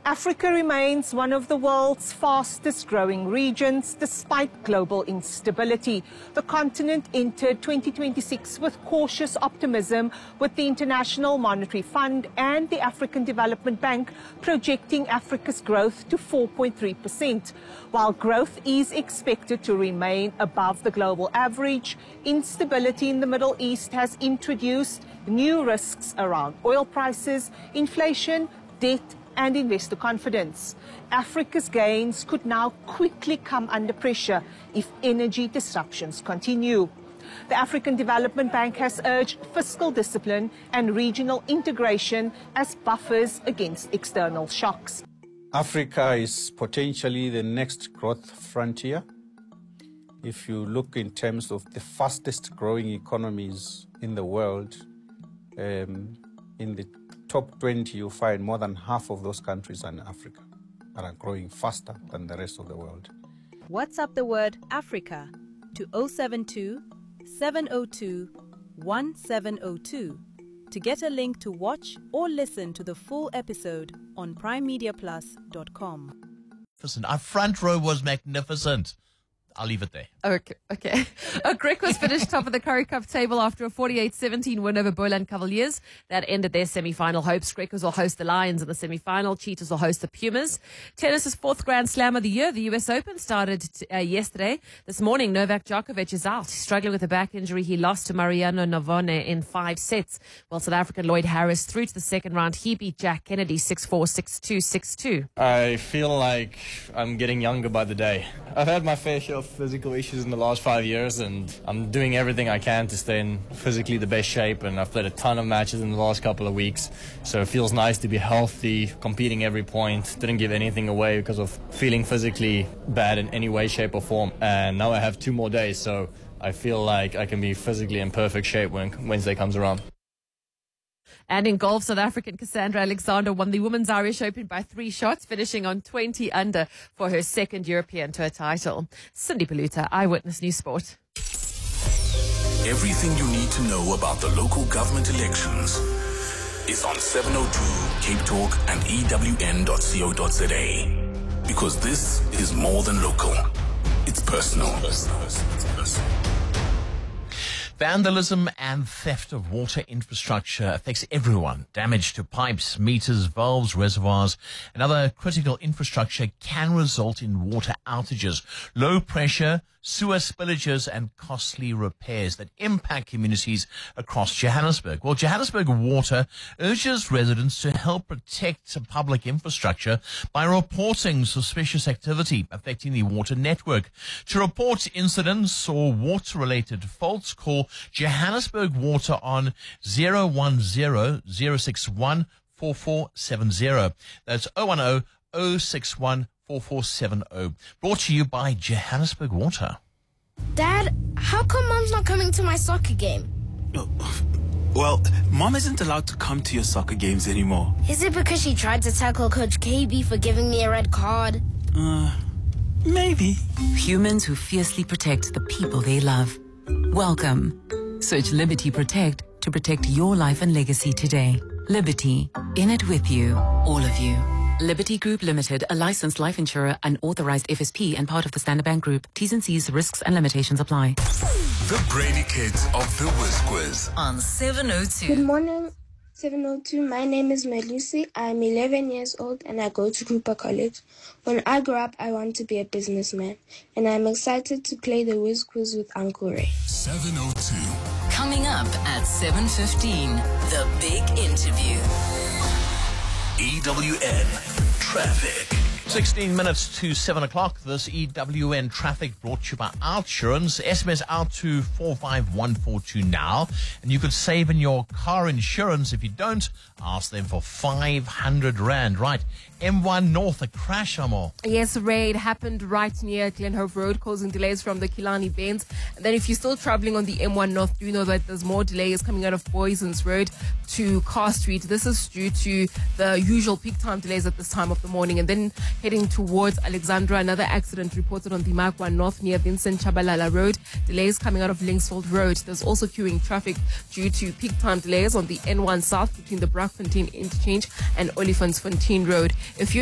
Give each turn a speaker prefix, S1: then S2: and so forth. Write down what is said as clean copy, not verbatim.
S1: Africa remains one of the world's fastest growing regions despite global instability. The continent entered 2026 with cautious optimism, with the International Monetary Fund and the African Development Bank projecting Africa's growth to 4.3%. While growth is expected to remain above the global average, instability in the Middle East has introduced new risks around oil prices, inflation, debt, and investor confidence. Africa's gains could now quickly come under pressure if energy disruptions continue. The African Development Bank has urged fiscal discipline and regional integration as buffers against external shocks.
S2: Africa is potentially the next growth frontier. If you look in terms of the fastest growing economies in the world, in the top 20, you'll find more than half of those countries are in Africa and are growing faster than the rest of the world.
S3: WhatsApp the word Africa to 072 702 1702 to get a link to watch or listen to the full episode on primemediaplus.com.
S4: Listen, our front row was magnificent. I'll leave it there.
S5: Okay. Griquas finished top of the Currie Cup table after a 48-17 win over Boland Cavaliers. That ended their semi-final hopes. Griquas will host the Lions in the semi-final. Cheetahs will host the Pumas. Tennis's fourth Grand Slam of the year, the US Open, started yesterday. This morning, Novak Djokovic is out. He's struggling with a back injury. He lost to Mariano Navone in 5 sets. While South African Lloyd Harris through to the second round. He beat Jack Kennedy 6-4, 6-2, 6-2.
S6: I feel like I'm getting younger by the day. I've had my fair share of physical issues in the last 5 years, and I'm doing everything I can to stay in physically the best shape, and I've played a ton of matches in the last couple of weeks, so it feels nice to be healthy, competing every point. Didn't give anything away because of feeling physically bad in any way, shape or form, and now I have 2 more days, so I feel like I can be physically in perfect shape when Wednesday comes around.
S5: And in golf, South African Cassandra Alexander won the Women's Irish Open by 3 shots, finishing on 20 under for her second European Tour title. Cindy Paluta, Eyewitness News Sport.
S7: Everything you need to know about the local government elections is on 702 Cape Talk and EWN.co.za. Because this is more than local. It's personal.
S4: Vandalism and theft of water infrastructure affects everyone. Damage to pipes, meters, valves, reservoirs, and other critical infrastructure can result in water outages, low pressure, sewer spillages, and costly repairs that impact communities across Johannesburg. Well, Johannesburg Water urges residents to help protect public infrastructure by reporting suspicious activity affecting the water network. To report incidents or water-related faults, call Johannesburg Water on 010-061-4470. That's 010-061-4470. Brought to you by Johannesburg Water.
S8: Dad, how come Mom's not coming to my soccer game?
S9: Well, Mom isn't allowed to come to your soccer games anymore.
S8: Is it because she tried to tackle Coach KB for giving me a red card?
S9: Maybe.
S10: Humans who fiercely protect the people they love. Welcome. Search Liberty Protect to protect your life and legacy today. Liberty. In it with you. All of you. Liberty Group Limited, a licensed life insurer, an authorized FSP and part of the Standard Bank Group. T's and C's, risks and limitations apply.
S7: The Brady Kids of the Whiz Quiz
S10: On 702.
S11: Good morning, 702. My name is Melusi. I'm 11 years old and I go to Cooper College. When I grow up, I want to be a businessman. And I'm excited to play the Whiz Quiz with Uncle Ray.
S7: 702.
S10: Coming up at 7:15, the big interview.
S7: EWN Traffic.
S4: 16 minutes to 7 o'clock. This EWN traffic brought to you by Outsurance. SMS out to 45142 now. And you could save in your car insurance. If you don't, ask them for 500 Rand. Right. M1 North, a crash, Amor.
S5: Yes, Ray, it happened right near Glenhove Road, causing delays from the Killarney Bends. And then if you're still traveling on the M1 North, do know that there's more delays coming out of Boysons Road to Carr Street. This is due to the usual peak time delays at this time of the morning. And then heading towards Alexandra, another accident reported on the Mark 1 North near Vincent Chabalala Road. Delays coming out of Linksfield Road. There's also queuing traffic due to peak time delays on the N1 South between the Braakfontein Interchange and Olifantsfontein Road. If you